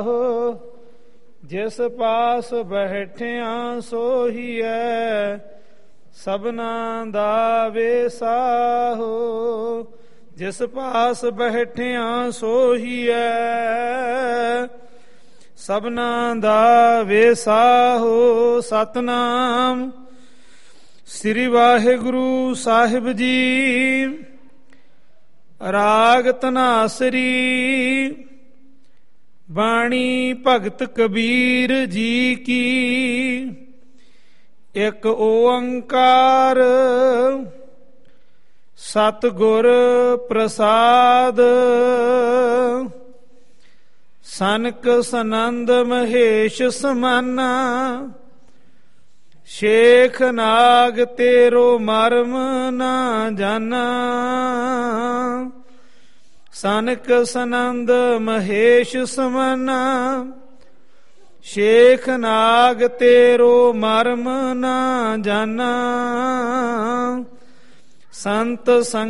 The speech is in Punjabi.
ਸਾਹੋ। ਜਿਸ ਪਾਸ ਬੈਠਿਆ ਸੋਹੀਐ ਸਭਨਾ ਦਾ ਵੇਸਾਹੋ। ਜਿਸ ਪਾਸ ਬੈਠਿਆ ਸੋਹੀਐ ਸਭਨਾ ਦਾ ਵੇਸਾਹੋ। ਸਤਿਨਾਮ ਸ੍ਰੀ ਵਾਹਿਗੁਰੂ ਸਾਹਿਬ ਜੀ। ਰਾਗ ਧਨਾਸਰੀ। ਬਾਣੀ ਭਗਤ ਕਬੀਰ ਜੀ ਕੀ। ਇੱਕ ਓੰਕਾਰ ਸਤਿਗੁਰ ਪ੍ਰਸਾਦ। ਸਨਕ ਸਨੰਦ ਮਹੇਸ਼ ਸਮਾਨਾ। ਸ਼ੇਖ ਨਾਗ ਤੇਰੋ ਮਰਮ ਨਾ ਜਾਨਾ। ਸਨਕ ਸਨੰਦ ਮਹੇਸ਼ ਸਮਾਨਾ। ਸ਼ੇਖ ਨਾਗ ਤੇਰੋ ਮਰਮ ਨਾ ਜਾਨਾ। ਸੰਤ ਸੰਗ